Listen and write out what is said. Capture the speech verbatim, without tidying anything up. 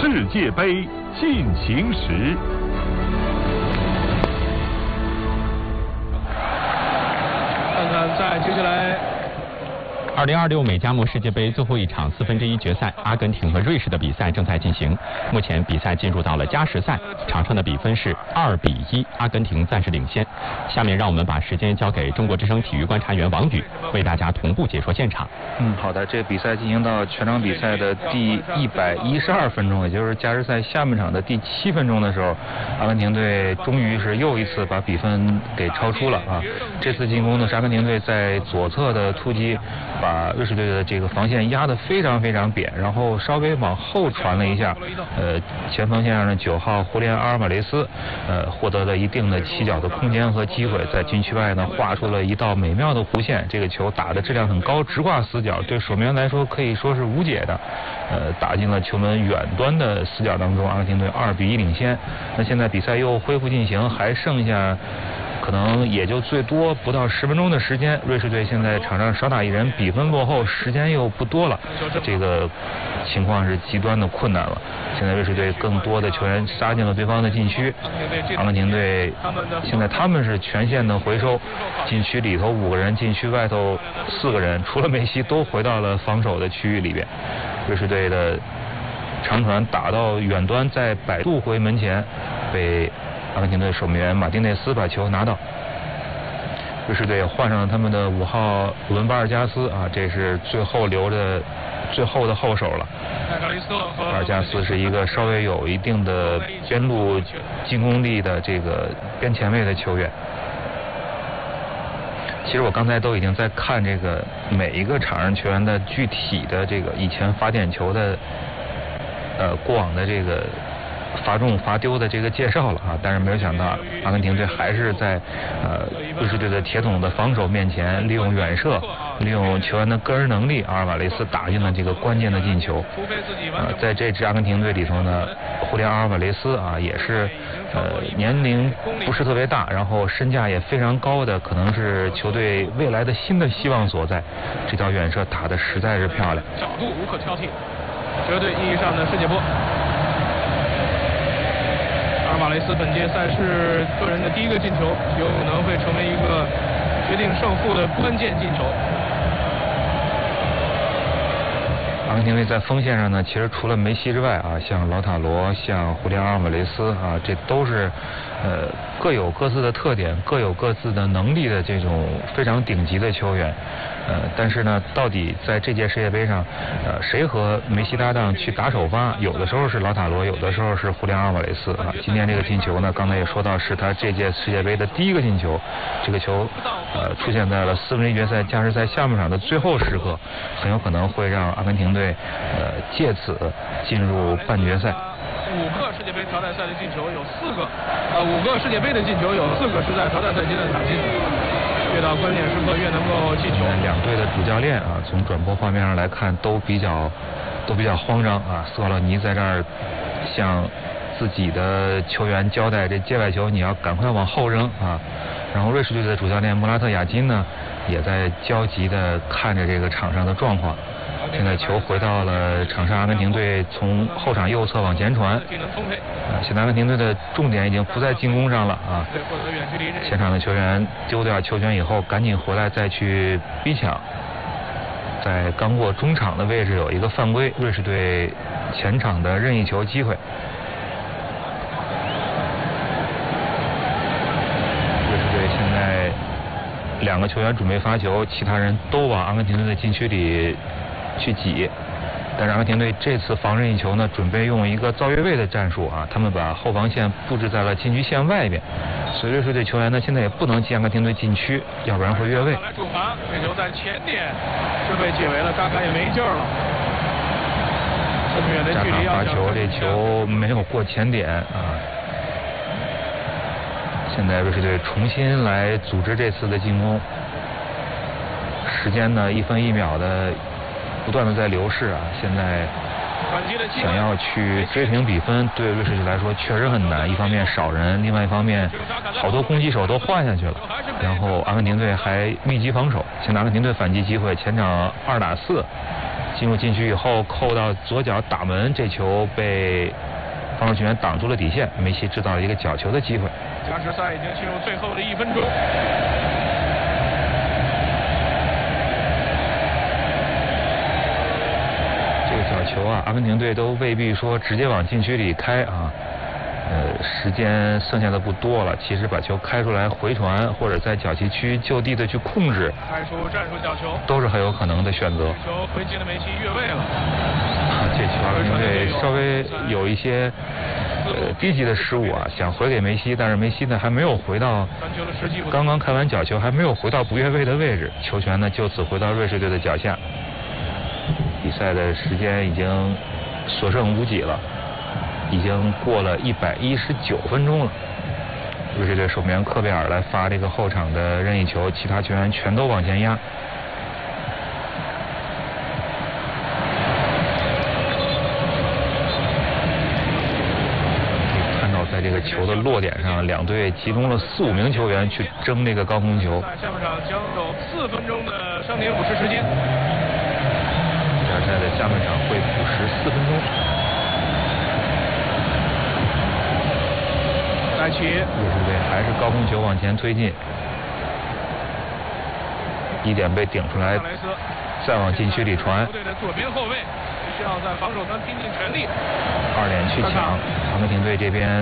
世界杯进行时。 看看在接下来。 二零二六美加墨世界杯最后一场四分之一决赛，阿根廷和瑞士的比赛正在进行。目前比赛进入到了加时赛，场上的比分是二比一，阿根廷暂时领先。下面让我们把时间交给中国之声体育观察员王宇，为大家同步解说现场。 嗯，好的，这比赛进行到全场比赛的第一百一十二分钟，也就是加时赛下半场的第七分钟的时候，阿根廷队终于是又一次把比分给超出了啊！这次进攻呢，是阿根廷队在左侧的突击，把瑞士队的这个防线压得非常非常扁，然后稍微往后传了一下，呃，前锋线上的九号胡连阿尔瓦雷斯，呃，获得了一定的起脚的空间和机会，在禁区外呢画出了一道美妙的弧线，这个球打的质量很高，直挂死角，对守门员来说可以说是无解的，呃，打进了球门远端的死角当中，阿根廷队二比一领先。那现在比赛又恢复进行，还剩下可能也就最多不到十分钟的时间，瑞士队现在场上少打一人，比分落后，时间又不多了，这个情况是极端的困难了。现在瑞士队更多的球员杀进了对方的禁区，阿根廷队现在他们是全线的回收，禁区里头五个人，禁区外头四个人，除了梅西都回到了防守的区域里边。瑞士队的长传打到远端，在摆渡回门前，被阿根廷队守门员马丁内斯把球拿到。瑞士队也换上了他们的五号伦巴尔加斯啊，这是最后留着最后的后手了。巴尔加斯是一个稍微有一定的边路进攻力的这个边前卫的球员。其实我刚才都已经在看这个每一个场上球员的具体的这个以前罚点球的呃过往的这个罚中罚丢的这个介绍了啊，但是没有想到阿根廷队还是在呃瑞士队的铁桶的防守面前，利用远射，利用球员的个人能力，阿尔瓦雷斯打进了这个关键的进球。呃，在这支阿根廷队里头呢，胡连阿尔瓦雷斯啊也是呃年龄不是特别大，然后身价也非常高的，可能是球队未来的新的希望所在。这条远射打得实在是漂亮， 角度无可挑剔，绝对意义上的世界波。阿尔瓦雷斯本届赛事个人的第一个进球，有可能会成为一个决定胜负的关键进球。 阿根廷队在锋线上呢，其实除了梅西之外啊，像劳塔罗、像胡连阿尔瓦雷斯啊，这都是呃各有各自的特点，各有各自的能力的这种非常顶级的球员。呃，但是呢，到底在这届世界杯上，呃，谁和梅西搭档去打首发？有的时候是劳塔罗，有的时候是胡连阿尔瓦雷斯啊。今天这个进球呢，刚才也说到，是他这届世界杯的第一个进球。这个球呃出现在了四分之一决赛加时赛下半场的最后时刻，很有可能会让阿根廷队呃借此进入半决赛。 五个世界杯淘汰赛的进球有四个，呃，五个世界杯的进球有四个是在淘汰赛阶段打进。越到关键时刻越能够进球。 两队的主教练啊，从转播画面上来看都比较都比较慌张啊。斯科洛尼在这儿向自己的球员交代，这界外球你要赶快往后扔啊。然后瑞士队的主教练穆拉特雅金呢，也在焦急地看着这个场上的状况。现在球回到了场上，阿根廷队从后场右侧往前传。啊，现在阿根廷队的重点已经不在进攻上了啊。前场的球员丢掉球权以后，赶紧回来再去逼抢。在刚过中场的位置有一个犯规，瑞士队前场的任意球机会。瑞士队现在两个球员准备发球，其他人都往阿根廷队的禁区里去挤，但是阿根廷队这次防任意球呢，准备用一个造越位的战术啊，他们把后防线布置在了禁区线外边，所以瑞士队球员呢现在也不能进阿根廷队禁区，要不然会越位。 来主罚，这球在前点是被解围了，扎卡也没劲儿了。这么远的距离要罚球，这球没有过前点啊。现在瑞士队重新来组织这次的进攻，时间呢一分一秒的不断的在流逝啊，现在想要去追平比分，对瑞士队来说确实很难。一方面少人，另外一方面好多攻击手都换下去了，然后阿根廷队还密集防守。现在阿根廷队反击机会，前场二打四， 进入禁区以后扣到左脚打门，这球被防守球员挡住了底线，梅西制造了一个角球的机会。 加时赛已经进入最后的一分钟。 这个角球啊，阿根廷队都未必说直接往禁区里开啊。呃，时间剩下的不多了，其实把球开出来回传，或者在角旗区就地的去控制， 开出战术角球， 都是很有可能的选择。 球回击了梅西越位了。 啊，这球阿根廷队稍微有一些呃低级的失误啊，想回给梅西，但是梅西呢还没有回到刚刚开完角球，还没有回到不越位的位置，球权呢就此回到瑞士队的脚下。比赛的时间已经所剩无几了。已经过了一百一十九分钟了，瑞士队守门员科贝尔来发这个后场的任意球，其他球员全都往前压。可以看到，在这个球的落点上，两队集中了四五名球员去争这个高空球。 下半场将有四分钟的伤停补时时间。 加时赛的下半场会补时四分钟。 再起， 瑞士队还是高空球往前推进，一点被顶出来，再往禁区里传。 队的左边后卫需要在防守端拼尽全力。 二点去抢，阿根廷队这边